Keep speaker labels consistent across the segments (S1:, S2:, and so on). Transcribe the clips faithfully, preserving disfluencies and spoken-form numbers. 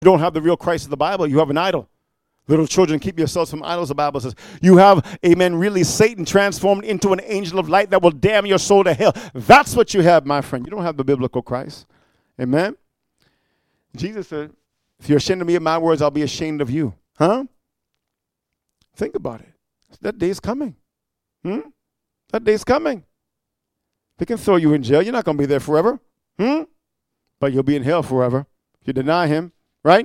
S1: You don't have the real Christ of the Bible. You have an idol. Little children, keep yourselves from idols, the Bible says. You have, amen, really Satan transformed into an angel of light that will damn your soul to hell. That's what you have, my friend. You don't have the biblical Christ. Amen? Jesus said, if you're ashamed of me and my words, I'll be ashamed of you. Huh? Think about it. That day's coming. Hmm? That day's coming. They can throw you in jail. You're not going to be there forever. Hmm? But you'll be in hell forever if you deny him, right?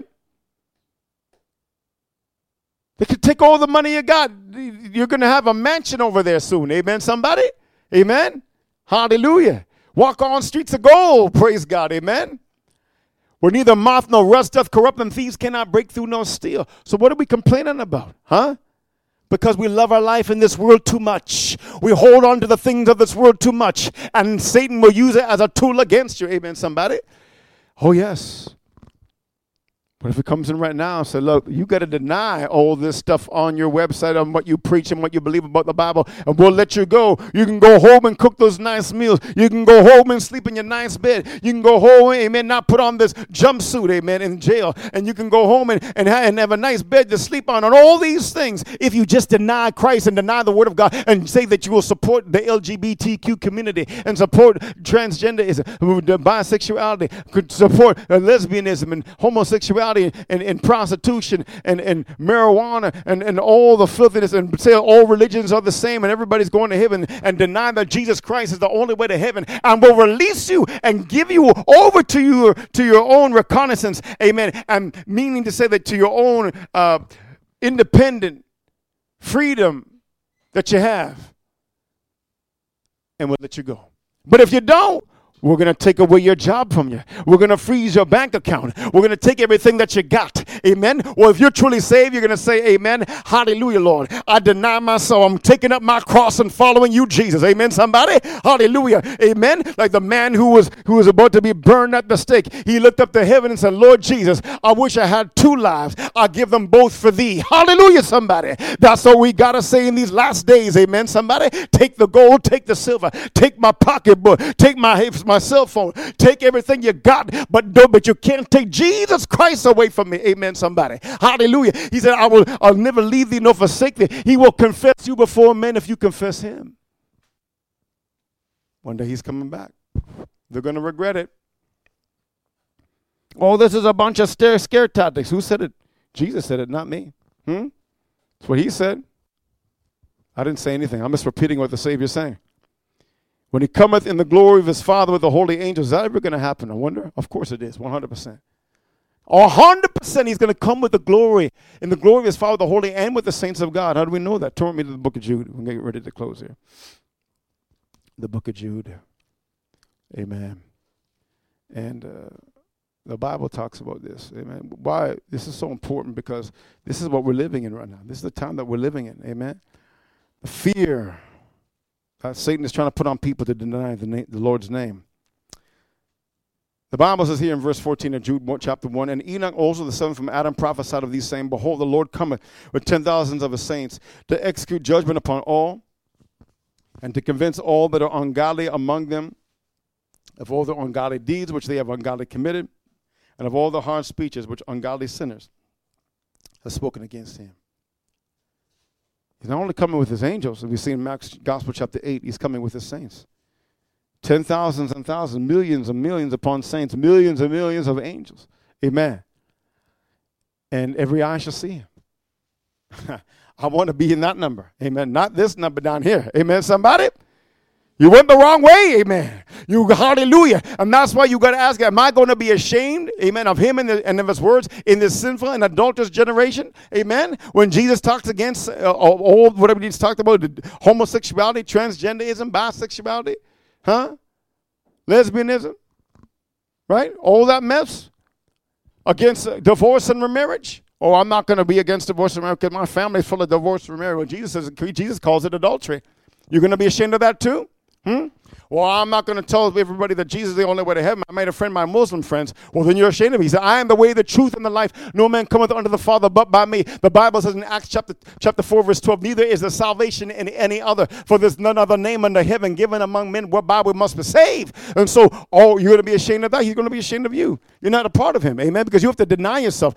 S1: They could take all the money you got. You're going to have a mansion over there soon. Amen, somebody? Amen? Hallelujah. Walk on streets of gold. Praise God. Amen? Where neither moth nor rust doth corrupt, and thieves cannot break through nor steal. So what are we complaining about? Huh? Because we love our life in this world too much. We hold on to the things of this world too much. And Satan will use it as a tool against you. Amen, somebody? Oh, yes. But if it comes in right now and say, look, you got to deny all this stuff on your website on what you preach and what you believe about the Bible, and we'll let you go. You can go home and cook those nice meals. You can go home and sleep in your nice bed. You can go home, amen, not put on this jumpsuit, amen, in jail. And you can go home and, and, ha- and have a nice bed to sleep on, and all these things. If you just deny Christ and deny the Word of God and say that you will support the L G B T Q community and support transgenderism, the bisexuality, could support uh, lesbianism and homosexuality, And, and prostitution and, and marijuana and, and all the filthiness, and say all religions are the same and everybody's going to heaven, and deny that Jesus Christ is the only way to heaven, and will release you and give you over to your to your own reconnaissance, amen, and meaning to say that to your own uh, independent freedom that you have, and we'll let you go. But if you don't, we're going to take away your job from you. We're going to freeze your bank account. We're going to take everything that you got. Amen. Well, if you're truly saved, you're going to say, amen. Hallelujah, Lord. I deny myself. I'm taking up my cross and following you, Jesus. Amen, somebody. Hallelujah. Amen. Like the man who was who was about to be burned at the stake. He looked up to heaven and said, Lord Jesus, I wish I had two lives. I'll give them both for thee. Hallelujah, somebody. That's what we got to say in these last days. Amen, somebody. Take the gold, take the silver, take my pocketbook, take my my cell phone, take everything you got, but no, but you can't take Jesus Christ away from me. Amen, somebody. Hallelujah. He said, I will I'll never leave thee nor forsake thee. He will confess you before men if you confess him. One day he's coming back. They're going to regret it. Oh, this is a bunch of scare, scare tactics. Who said it? Jesus said it, not me. Hmm? That's what he said. I didn't say anything. I'm just repeating what the Savior's saying. When he cometh in the glory of his Father with the holy angels, is that ever going to happen? I wonder. Of course it is, one hundred percent. one hundred percent he's going to come with the glory, in the glory of his Father, the holy, and with the saints of God. How do we know that? Turn me to the book of Jude. We're getting ready to close here. The book of Jude. Amen. And uh, the Bible talks about this. Amen. Why? This is so important, because this is what we're living in right now. This is the time that we're living in. Amen. The fear that Satan is trying to put on people to deny the, na- the Lord's name. The Bible says here in verse fourteen of Jude chapter one, and Enoch also the seventh from Adam prophesied of these, saying, behold, the Lord cometh with ten thousands of his saints to execute judgment upon all, and to convince all that are ungodly among them of all their ungodly deeds which they have ungodly committed, and of all the hard speeches which ungodly sinners have spoken against him. He's not only coming with his angels, as we see in Mark's Gospel chapter eight, he's coming with his saints. Ten thousands and thousands, millions and millions upon saints, millions and millions of angels. Amen. And every eye shall see him. I want to be in that number. Amen. Not this number down here. Amen, somebody? You went the wrong way, amen. You, hallelujah. And that's why you got to ask, am I going to be ashamed, amen, of him and, the, and of his words in this sinful and adulterous generation, amen? When Jesus talks against uh, all, whatever he's talked about, homosexuality, transgenderism, bisexuality, huh? Lesbianism, right? All that mess against uh, divorce and remarriage. Oh, I'm not going to be against divorce and remarriage because my family's full of divorce and remarriage. Well, Jesus says, Jesus calls it adultery. You're going to be ashamed of that too? Hmm? Well, I'm not going to tell everybody that Jesus is the only way to heaven. I made a friend, my Muslim friends. Well, then you're ashamed of me. He said, I am the way, the truth, and the life. No man cometh unto the Father but by me. The Bible says in Acts chapter, chapter four, verse twelve, neither is there salvation in any other, for there's none other name under heaven given among men whereby we must be saved. And so, oh, you're going to be ashamed of that. He's going to be ashamed of you. You're not a part of him. Amen. Because you have to deny yourself.